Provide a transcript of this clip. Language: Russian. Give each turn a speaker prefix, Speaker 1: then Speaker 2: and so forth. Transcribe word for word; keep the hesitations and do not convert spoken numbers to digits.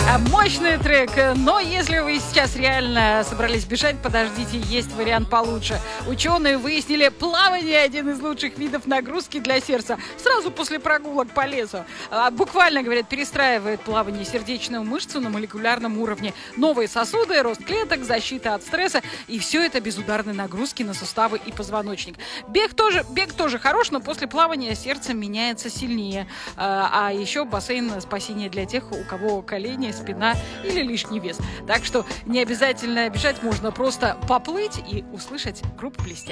Speaker 1: А, Мощный трек, но если вы сейчас реально собрались бежать, подождите, есть вариант получше. Ученые выяснили, плавание один из лучших видов нагрузки для сердца сразу после прогулок по лесу. А, Буквально, говорят, перестраивает плавание сердечную мышцу на молекулярном уровне. Новые сосуды, рост клеток, защита от стресса, и все это без ударной нагрузки на суставы и позвоночник. Бег тоже, бег тоже хорош, но после плавания сердце меняется сильнее. А, а еще бассейн — спасение для тех, у кого колени, спина или лишний вес. Так что не обязательно бежать, можно просто поплыть и услышать группу «Блестяще».